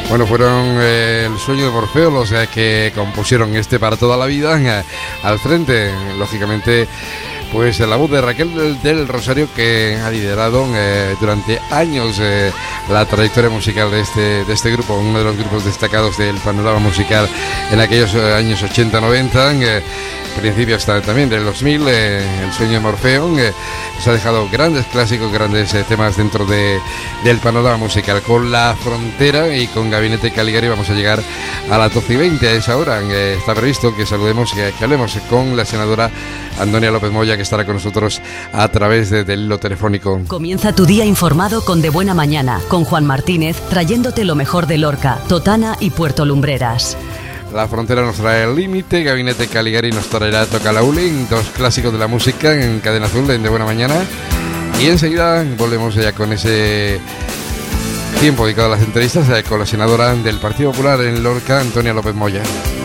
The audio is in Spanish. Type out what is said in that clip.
Bueno, fueron el sueño de Morfeo los que compusieron este para toda la vida. Al frente, lógicamente, pues la voz de Raquel del Rosario, que ha liderado durante años la trayectoria musical de este grupo, uno de los grupos destacados del panorama musical en aquellos años 80-90, principios también del 2000. El sueño de Morfeo se ha dejado grandes clásicos, grandes temas dentro del panorama musical. Con La Frontera y con Gabinete Caligari vamos a llegar a las 12:20. A esa hora está previsto que saludemos, que hablemos con la senadora Antonia López Moya, que estará con nosotros a través del hilo telefónico. Comienza tu día informado con De Buena Mañana, con Juan Martínez, trayéndote lo mejor de Lorca, Totana y Puerto Lumbreras. La Frontera nos trae El Límite, Gabinete Caligari nos traerá Toca Laulín, dos clásicos de la música en Cadena Azul en De Buena Mañana. Y enseguida volvemos ya con ese tiempo dedicado a las entrevistas con la senadora del Partido Popular en Lorca, Antonia López Moya.